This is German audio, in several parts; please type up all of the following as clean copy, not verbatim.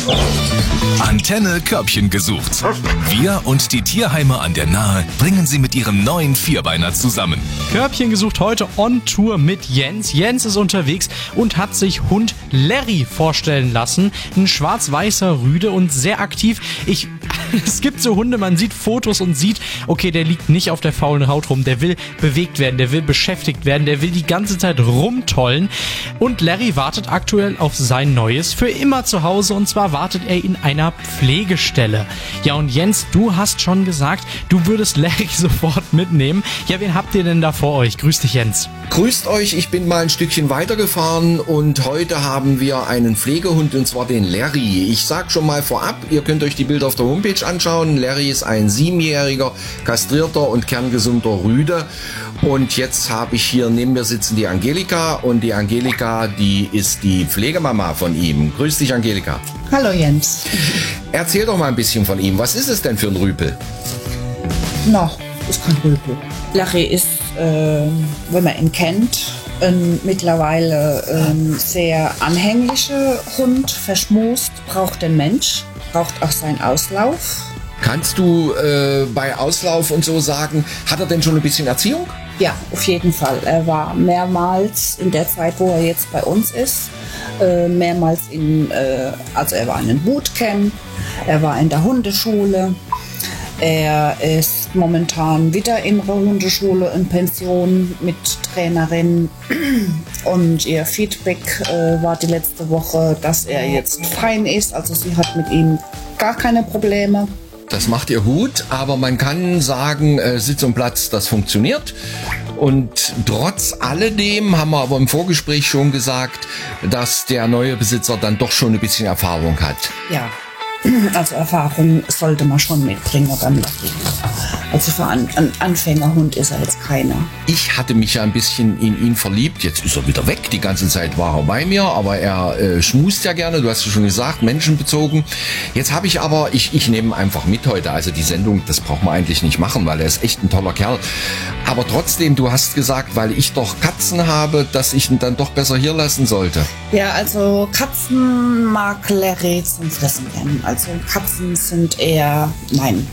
Antenne Körbchen gesucht. Wir und die Tierheime an der Nahe bringen sie mit ihrem neuen Vierbeiner zusammen. Körbchen gesucht heute on Tour mit Jens. Jens ist unterwegs und hat sich Hund Larry vorstellen lassen. Ein schwarz-weißer Rüde und sehr aktiv. Es gibt so Hunde, man sieht Fotos und sieht, okay, der liegt nicht auf der faulen Haut rum, der will bewegt werden, der will beschäftigt werden, der will die ganze Zeit rumtollen. Und Larry wartet aktuell auf sein neues für immer zu Hause, und zwar wartet er in einer Pflegestelle. Ja, und Jens, du hast schon gesagt, du würdest Larry sofort mitnehmen. Ja, wen habt ihr denn da vor euch? Grüß dich, Jens. Grüßt euch, ich bin mal ein Stückchen weitergefahren und heute haben wir einen Pflegehund, und zwar den Larry. Ich sag schon mal vorab, ihr könnt euch die Bilder auf der Homepage anschauen. Larry ist ein 7-jähriger, kastrierter und kerngesunder Rüde. Und jetzt habe ich hier neben mir sitzen die Angelika, und die Angelika, die ist die Pflegemama von ihm. Grüß dich, Angelika. Hallo Jens. Erzähl doch mal ein bisschen von ihm. Was ist es denn für ein Rüpel? Ist kein Rüpel. Larry ist, wenn man ihn kennt, mittlerweile sehr anhänglicher Hund, verschmust, braucht den Mensch, braucht auch seinen Auslauf. Kannst du bei Auslauf und so sagen, hat er denn schon ein bisschen Erziehung? Ja, auf jeden Fall. Er war mehrmals in der Zeit, wo er jetzt bei uns ist, mehrmals also er war in einem Bootcamp, er war in der Hundeschule. Er ist momentan wieder in der Hundeschule in Pension mit Trainerin, und ihr Feedback war die letzte Woche, dass er jetzt fein ist, also sie hat mit ihm gar keine Probleme. Das macht ihr gut, aber man kann sagen, Sitz und Platz, das funktioniert. Und trotz alledem haben wir aber im Vorgespräch schon gesagt, dass der neue Besitzer dann doch schon ein bisschen Erfahrung hat. Ja. Also Erfahrung sollte man schon mitbringen beim Larry. Also für einen Anfängerhund ist er jetzt keiner. Ich hatte mich ja ein bisschen in ihn verliebt. Jetzt ist er wieder weg. Die ganze Zeit war er bei mir, aber er schmust ja gerne. Du hast ja schon gesagt, menschenbezogen. Jetzt habe ich aber, ich nehme ihn einfach mit heute. Also die Sendung, das braucht man eigentlich nicht machen, weil er ist echt ein toller Kerl. Aber trotzdem, du hast gesagt, weil ich doch Katzen habe, dass ich ihn dann doch besser hier lassen sollte. Ja, also Katzen mag Larry zum Fressen gern. Also Katzen sind eher nein.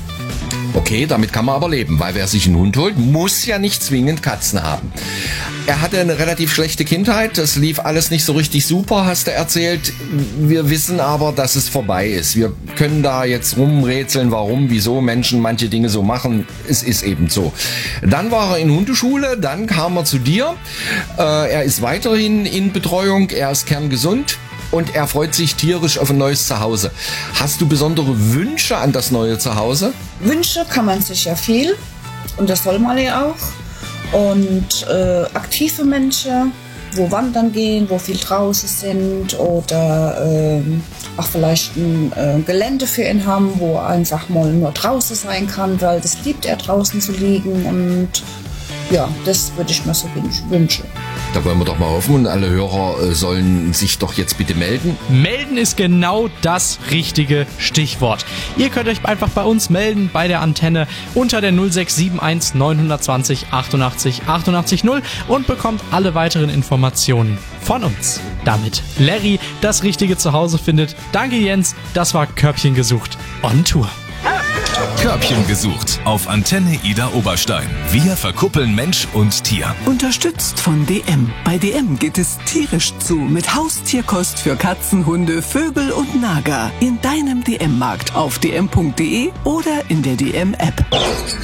Okay, damit kann man aber leben, weil wer sich einen Hund holt, muss ja nicht zwingend Katzen haben. Er hatte eine relativ schlechte Kindheit, das lief alles nicht so richtig super, hast du erzählt. Wir wissen aber, dass es vorbei ist. Wir können da jetzt rumrätseln, warum, wieso Menschen manche Dinge so machen. Es ist eben so. Dann war er in Hundeschule, dann kam er zu dir. Er ist weiterhin in Betreuung, er ist kerngesund. Und er freut sich tierisch auf ein neues Zuhause. Hast du besondere Wünsche an das neue Zuhause? Wünsche kann man sich ja viel. Und das soll man ja auch. Und aktive Menschen, wo wandern gehen, wo viel draußen sind. Oder auch vielleicht ein Gelände für ihn haben, wo er einfach mal nur draußen sein kann. Weil das liebt er, draußen zu liegen. Und ja, das würde ich mir so wünschen. Da wollen wir doch mal hoffen, und alle Hörer sollen sich doch jetzt bitte melden. Melden ist genau das richtige Stichwort. Ihr könnt euch einfach bei uns melden, bei der Antenne unter der 0671 920 88 88 0 und bekommt alle weiteren Informationen von uns. Damit Larry das richtige Zuhause findet. Danke Jens, das war Körbchen gesucht on Tour. Körbchen gesucht auf Antenne Ida Oberstein. Wir verkuppeln Mensch und Tier. Unterstützt von DM. Bei DM geht es tierisch zu mit Haustierkost für Katzen, Hunde, Vögel und Nager. In deinem DM-Markt auf dm.de oder in der DM-App.